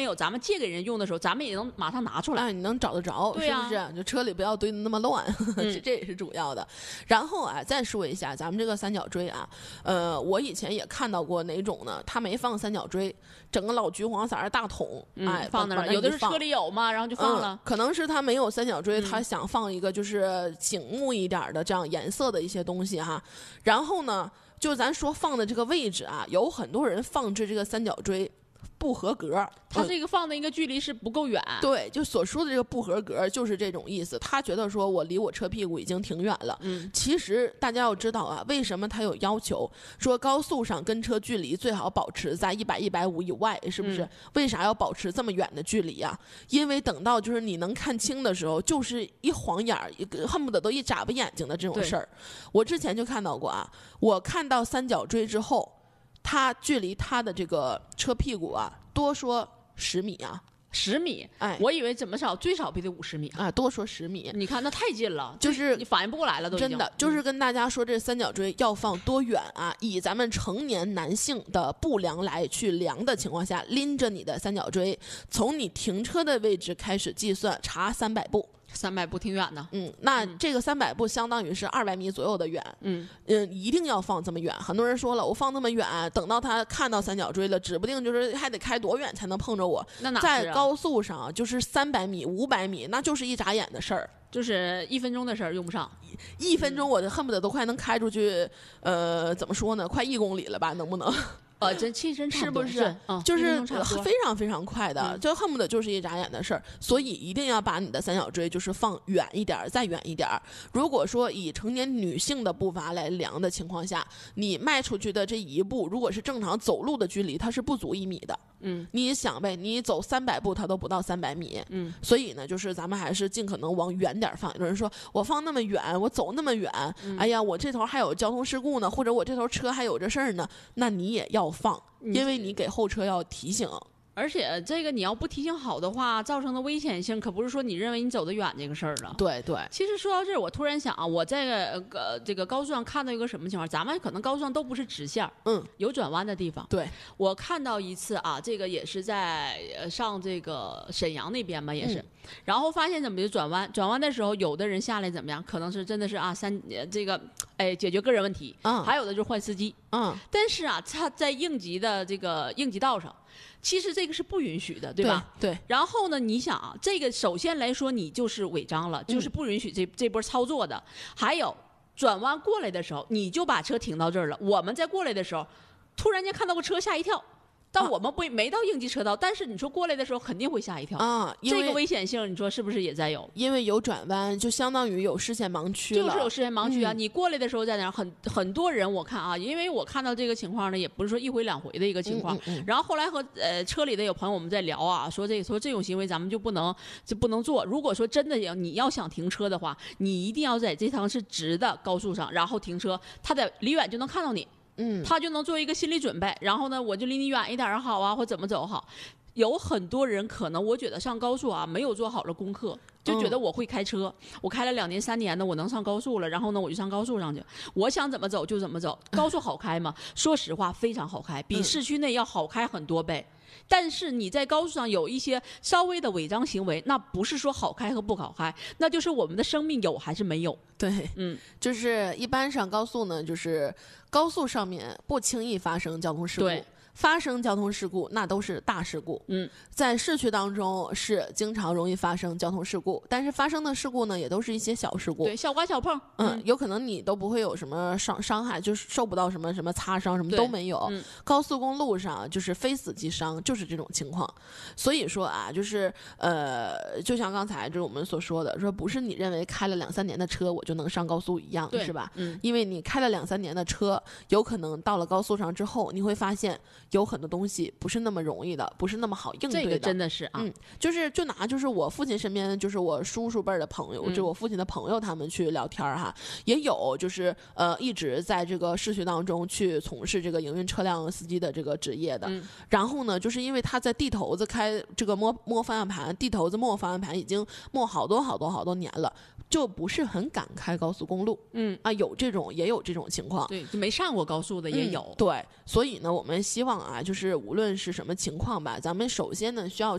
有，咱们借给人用的时候，咱们也能马上拿出来， 你能找得着， 对啊， 是不是？就车里不要堆得那么乱，这也是主要的。然后啊，再说一下咱们这个三角锥啊，我以前也看到过哪种呢？他没放三角锥，整个老橘黄色的大桶， 放那儿，有的是车里有嘛，然后就放了。 可能是他没有三角锥，他想放一个就是醒目一点的这样颜色的一些东西哈。然后呢，就咱说放的这个位置啊，有很多人放置这个三角锥不合格， 他这个放的一个距离是不够远。 对，就所说的这个不合格就是这种意思。他觉得说我离我车屁股已经挺远了。其实大家要知道啊，为什么他有要求说高速上跟车距离最好保持在100、150以外，是不是？为啥要保持这么远的距离啊？因为等到就是你能看清的时候，就是一晃眼儿，恨不得都一眨巴眼睛的这种事儿。我之前就看到过啊，我看到三角锥之后。它距离它的这个车屁股啊，多说10米啊 ，10米，我以为怎么少最少得50米啊，多说10米。 你看那太近了， 就是你反应不过来了，都已经真的就是跟大家说这三角锥要放多远啊？以咱们成年男性的步量来去量的情况下，拎着你的三角锥，从你停车的位置开始计算，查300步。 300步挺远的， 那这个300步相当于是200米左右的远，一定要放这么远。很多人说了，我放那么远，等到他看到三角锥了，指不定就是还得开多远才能碰着我。 那哪是在高速上就是300米、500米，那就是一眨眼的事儿， 就是1分钟的事儿，用不上。 1分钟我恨不得都快能开出去，怎么说呢？快1公里了吧？能不能？ 这亲身是不是？就是非常非常快的，就恨不得就是一眨眼的事儿。所以一定要把你的三角锥就是放远一点，再远一点。如果说以成年女性的步伐来量的情况下，你迈出去的这一步，如果是正常走路的距离，它是不足1米的。你想呗，你走300步，它都不到300米。所以呢，就是咱们还是尽可能往远点放。有人说我放那么远，我走那么远，哎呀，我这头还有交通事故呢，或者我这头车还有这事儿呢，那你也要放，因为你给后车要提醒。 而且这个你要不提醒好的话，造成的危险性可不是说你认为你走得远这个事儿了。 对对。 其实说到这儿，我突然想啊，我在这个高速上看到一个什么情况？咱们可能高速上都不是直线，有转弯的地方。 对， 我看到一次啊，这个也是在上这个沈阳那边嘛，也是，然后发现怎么就转弯的时候，有的人下来怎么样？可能是真的是啊这个解决个人问题，还有的就是换司机，但是啊，他在应急的这个应急道上。其实这个是不允许的，对吧？ 对。 然后呢，你想啊，这个首先来说，你就是违章了，就是不允许这波操作的。还有转弯过来的时候，你就把车停到这儿了。我们在过来的时候，突然间看到个车，吓一跳。但我们没到应急车道，但是你说过来的时候肯定会吓一跳啊！ 这个危险性，你说是不是也在有？ 因为有转弯，就相当于有视线盲区了。 就是有视线盲区啊！你过来的时候在哪儿？很多人我看啊，因为我看到这个情况呢，也不是说1回2回的一个情况。然后后来和车里的有朋友我们在聊啊，说这种行为咱们就不能做。如果说真的你要想停车的话，你一定要在这趟是直的高速上，然后停车，他在离远就能看到你。他就能做一个心理准备，然后呢，我就离你远一点好啊，或怎么走好。有很多人可能我觉得上高速啊没有做好了功课，就觉得我会开车，我开了2年3年的，我能上高速了，然后呢我就上高速上去，我想怎么走就怎么走。高速好开吗？说实话非常好开，比市区内要好开很多倍。但是你在高速上有一些稍微的违章行为，那不是说好开和不好开，那就是我们的生命有还是没有。 对，就是一般上高速呢，就是高速上面不轻易发生交通事故。对，发生交通事故那都是大事故。在市区当中是经常容易发生交通事故，但是发生的事故呢也都是一些小事故。 对，小刮小碰。 有可能你都不会有什么伤害，就是受不到什么擦伤，什么都没有。高速公路上就是非死即伤，就是这种情况。所以说啊，就是就像刚才就是我们所说的，说不是你认为开了2、3年的车我就能上高速一样，是吧？因为你开了2、3年的车，有可能到了高速上之后，你会发现有很多东西不是那么容易的，不是那么好应对的。 这个真的是啊， 就是我父亲身边，就是我叔叔辈的朋友，就我父亲的朋友，他们去聊天哈，也有就是一直在这个市区当中去从事这个营运车辆司机的这个职业的。然后呢，就是因为他在地头子开这个摸方向盘，地头子摸方向盘已经摸好多年了，就不是很敢开高速公路。也有这种情况。 对，就没上过高速的也有。 对，所以呢，我们希望啊，就是无论是什么情况吧，咱们首先呢需要